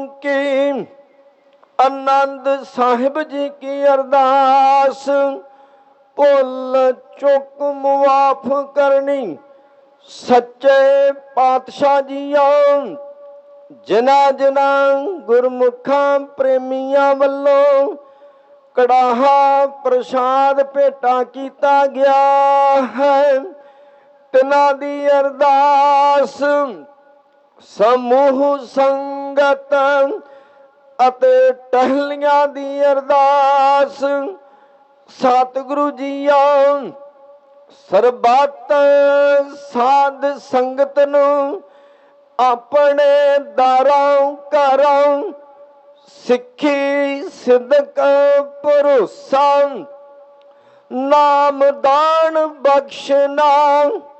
की आनंद साहिब जी की अरदास, भुल चुक मुआफ करनी सच्चे पातशाह जियों, जिना जिना गुरमुखां प्रेमियां वल्लों कड़ाहा प्रसाद भेटा किया गया है, तिना दी अरदास समूह संगत अते टहलियां दी अरदास। सतगुरु जीओ सरबत साध संगत नूं अपने दारां घरां सिक्खी सिदक भरोसा नाम दान बख्शना